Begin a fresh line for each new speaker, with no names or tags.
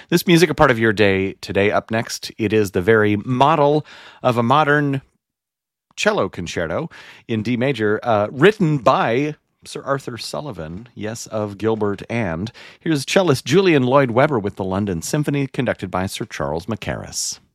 This music, a part of your day today. Up next, it is the very model of a modern cello concerto in D major, written by Sir Arthur Sullivan, yes, of Gilbert and. Here's cellist Julian Lloyd Webber with the London Symphony, conducted by Sir Charles Mackerras.